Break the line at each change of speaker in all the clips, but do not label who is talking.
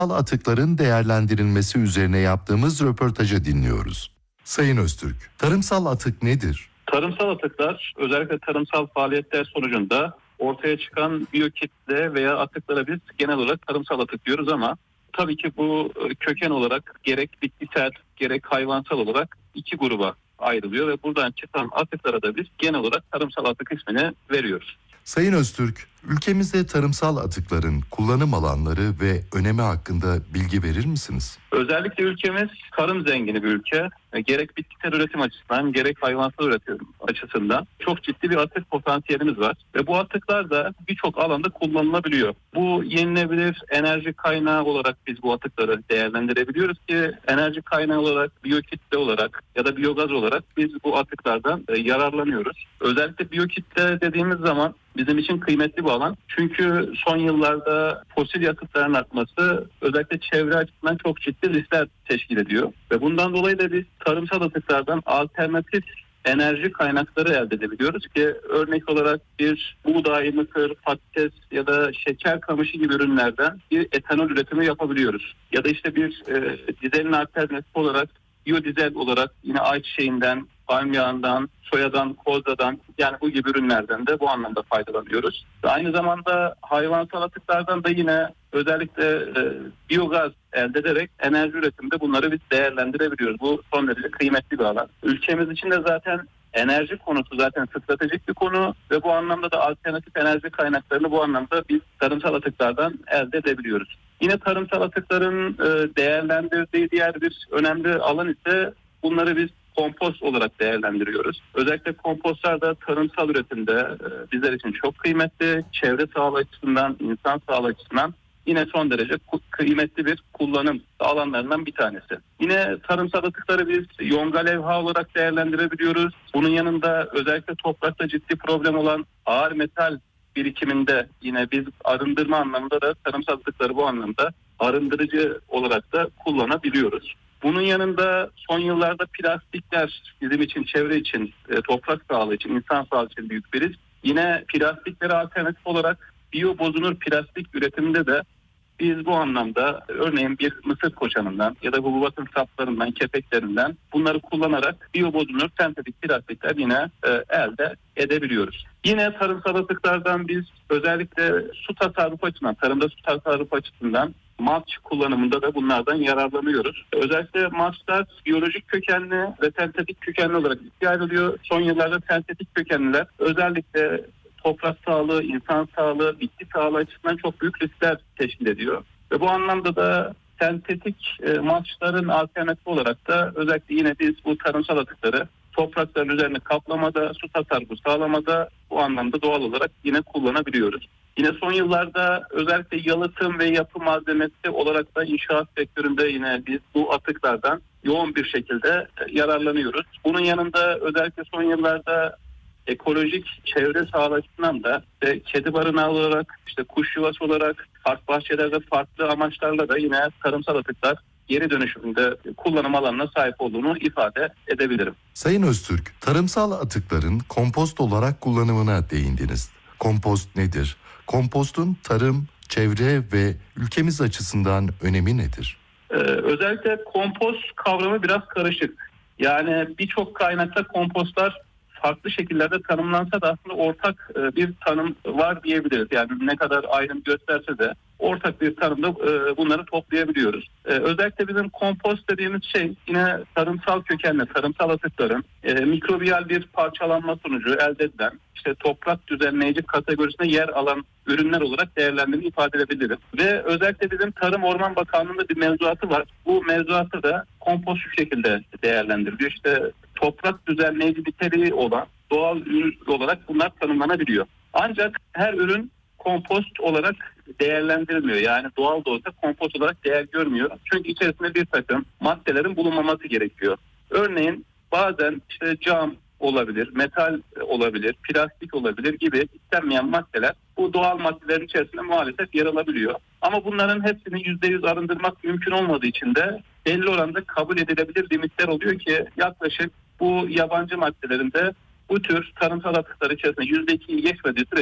atıkların değerlendirilmesi üzerine yaptığımız röportajı dinliyoruz. Sayın Öztürk, tarımsal atık nedir?
Tarımsal atıklar özellikle tarımsal faaliyetler sonucunda ortaya çıkan biyokitle veya atıklara biz genel olarak tarımsal atık diyoruz ama tabii ki bu köken olarak gerek bitkisel gerek hayvansal olarak iki gruba ayrılıyor ve buradan çıkan atıklara da biz genel olarak tarımsal atık ismini veriyoruz.
Sayın Öztürk, ülkemizde tarımsal atıkların kullanım alanları ve önemi hakkında bilgi verir misiniz?
Özellikle ülkemiz tarım zengini bir ülke. Gerek bitkisel üretim açısından gerek hayvansal üretim açısından çok ciddi bir atık potansiyelimiz var. Ve bu atıklar da birçok alanda kullanılabiliyor. Bu yenilebilir enerji kaynağı olarak biz bu atıkları değerlendirebiliyoruz ki enerji kaynağı olarak, biyokitle olarak ya da biyogaz olarak biz bu atıklardan yararlanıyoruz. Özellikle biyokitle dediğimiz zaman bizim için kıymetli bir alan. Çünkü son yıllarda fosil yakıtların artması özellikle çevre açısından çok ciddi riskler teşkil ediyor. Ve bundan dolayı da biz tarımsal atıklardan alternatif enerji kaynakları elde edebiliyoruz ki örnek olarak bir buğday, mısır, patates ya da şeker kamışı gibi ürünlerden bir etanol üretimi yapabiliyoruz. Ya da işte bir dizelin alternatifi olarak biyodizel olarak yine ayçiçeğinden, palm yağından, soyadan, kozladan yani bu gibi ürünlerden de bu anlamda faydalanıyoruz. Ve aynı zamanda hayvansal atıklardan da yine özellikle biyogaz elde ederek enerji üretiminde bunları biz değerlendirebiliyoruz. Bu son derece kıymetli bir alan. Ülkemiz için de zaten enerji konusu zaten stratejik bir konu ve bu anlamda da alternatif enerji kaynaklarını bu anlamda biz tarımsal atıklardan elde edebiliyoruz. Yine tarımsal atıkların değerlendirdiği diğer bir önemli alan ise bunları biz kompost olarak değerlendiriyoruz. Özellikle kompostlar da tarımsal üretimde bizler için çok kıymetli. Çevre sağlığı açısından, insan sağlığı açısından yine son derece kıymetli bir kullanım alanlarından bir tanesi. Yine tarımsal atıkları biz yonga levha olarak değerlendirebiliyoruz. Bunun yanında özellikle toprakta ciddi problem olan ağır metal birikiminde yine biz arındırma anlamında da tarımsal atıkları bu anlamda arındırıcı olarak da kullanabiliyoruz. Bunun yanında son yıllarda plastikler bizim için, çevre için, toprak sağlığı için, insan sağlığı için büyük bir risk. Yine plastiklere alternatif olarak biyobozunur plastik üretiminde de biz bu anlamda örneğin bir mısır koçanından ya da hububatın saplarından, kepeklerinden bunları kullanarak biyobozunur sentetik plastikler yine elde edebiliyoruz. Yine tarımsal atıklardan biz özellikle su tasarrufu açısından, tarımda su tasarrufu açısından malç kullanımında da bunlardan yararlanıyoruz. Özellikle malçlar biyolojik kökenli ve sentetik kökenli olarak ikiye ayrılıyor. Son yıllarda sentetik kökenliler özellikle toprak sağlığı, insan sağlığı, bitki sağlığı açısından çok büyük riskler teşkil ediyor. Ve bu anlamda da sentetik malçların alternatifi olarak da özellikle yine biz bu tarımsal atıkları toprakların üzerine kaplamada, su tasarrufu sağlamada bu anlamda doğal olarak yine kullanabiliyoruz. Yine son yıllarda özellikle yalıtım ve yapı malzemesi olarak da inşaat sektöründe yine biz bu atıklardan yoğun bir şekilde yararlanıyoruz. Bunun yanında özellikle son yıllarda ekolojik çevre sağlığı açısından da kedi barınağı olarak, işte kuş yuvası olarak, park bahçelerde farklı amaçlarla da yine tarımsal atıklar geri dönüşümünde kullanım alanına sahip olduğunu ifade edebilirim.
Sayın Öztürk, tarımsal atıkların kompost olarak kullanımına değindiniz. Kompost nedir? Kompostun tarım, çevre ve ülkemiz açısından önemi nedir?
Özellikle kompost kavramı biraz karışık. Yani birçok kaynakta kompostlar farklı şekillerde tanımlansa da aslında ortak bir tanım var diyebiliriz. Yani ne kadar ayrım gösterse de ortak bir tanımda bunları toplayabiliyoruz. Özellikle bizim kompost dediğimiz şey yine tarımsal kökenli, tarımsal atıkların mikrobiyal bir parçalanma sonucu elde edilen işte toprak düzenleyici kategorisine yer alan ürünler olarak değerlendirmeyi ifade edebiliriz. Ve özellikle bizim Tarım Orman Bakanlığı'nda bir mevzuatı var. Bu mevzuatta da kompost şu şekilde değerlendiriliyor. İşte toprak düzenleyici niteliği olan doğal ürün olarak bunlar tanımlanabiliyor. Ancak her ürün kompost olarak değerlendirilmiyor. Yani doğal da olsa kompost olarak değer görmüyor. Çünkü içerisinde bir takım maddelerin bulunmaması gerekiyor. Örneğin bazen işte cam olabilir, metal olabilir, plastik olabilir gibi istenmeyen maddeler bu doğal maddelerin içerisinde maalesef yer alabiliyor. Ama bunların hepsini %100 arındırmak mümkün olmadığı için de belli oranda kabul edilebilir limitler oluyor ki yaklaşık bu yabancı maddelerinde bu tür tarımsal atıklar içerisinde %2'yi geçmediği sürece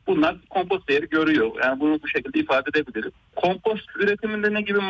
bunlar kompost değeri görüyor. Yani bunu bu şekilde ifade edebiliriz. Kompost üretiminde ne gibi